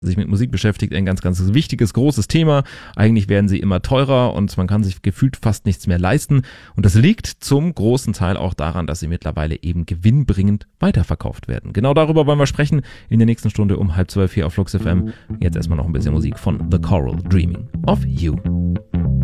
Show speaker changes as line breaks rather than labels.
sich mit Musik beschäftigt, ein ganz, ganz wichtiges, großes Thema. Eigentlich werden sie immer teurer und man kann sich gefühlt fast nichts mehr leisten. Und das liegt zum großen Teil auch daran, dass sie mittlerweile eben gewinnbringend weiterverkauft werden. Genau darüber wollen wir sprechen in der nächsten Stunde um 11:30 hier auf Flux FM. Jetzt erstmal noch ein bisschen Musik von The Coral, Dreaming of You.